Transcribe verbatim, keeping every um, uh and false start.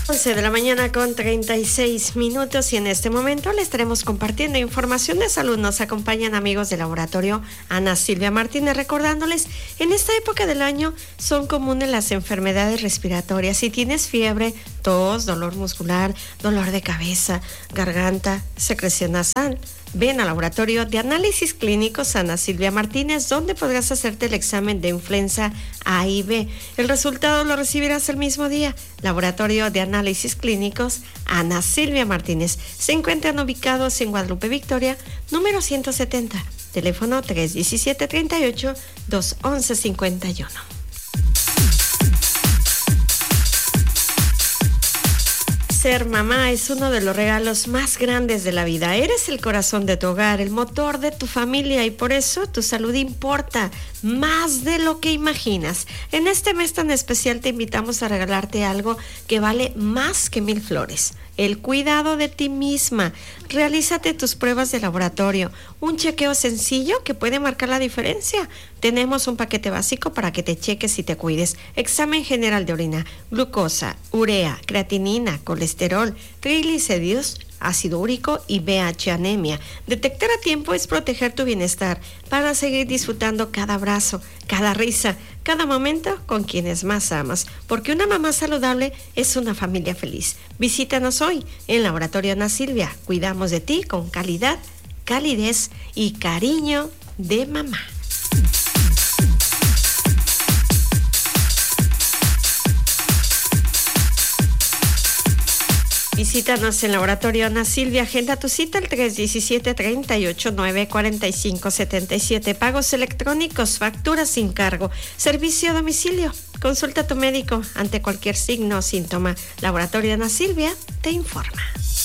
once de la mañana con treinta y seis minutos y en este momento le estaremos compartiendo información de salud. Nos acompañan amigos del laboratorio Ana Silvia Martínez, recordándoles, en esta época del año son comunes las enfermedades respiratorias. Si tienes fiebre, tos, dolor muscular, dolor de cabeza, garganta, secreción nasal, ven al laboratorio de análisis clínicos Ana Silvia Martínez, donde podrás hacerte el examen de influenza A y B. El resultado lo recibirás el mismo día. Laboratorio de análisis clínicos Ana Silvia Martínez. Se encuentran ubicados en Guadalupe Victoria, número ciento setenta. Teléfono tres uno siete, tres ocho, dos uno uno, cinco uno. Ser mamá es uno de los regalos más grandes de la vida. Eres el corazón de tu hogar, el motor de tu familia y por eso tu salud importa más de lo que imaginas. En este mes tan especial te invitamos a regalarte algo que vale más que mil flores. El cuidado de ti misma. Realízate tus pruebas de laboratorio. Un chequeo sencillo que puede marcar la diferencia. Tenemos un paquete básico para que te cheques y te cuides. Examen general de orina, glucosa, urea, creatinina, colesterol, triglicéridos, ácido úrico y B H anemia. Detectar a tiempo es proteger tu bienestar para seguir disfrutando cada abrazo, cada risa, cada momento con quienes más amas, porque una mamá saludable es una familia feliz. Visítanos hoy en Laboratorio Ana Silvia. Cuidamos de ti con calidad, calidez y cariño de mamá. Visítanos en Laboratorio Ana Silvia. Agenda tu cita al tres uno siete, tres ocho, nueve cuatro cinco, siete siete. Pagos electrónicos, facturas sin cargo, servicio a domicilio. Consulta a tu médico ante cualquier signo o síntoma. Laboratorio Ana Silvia te informa.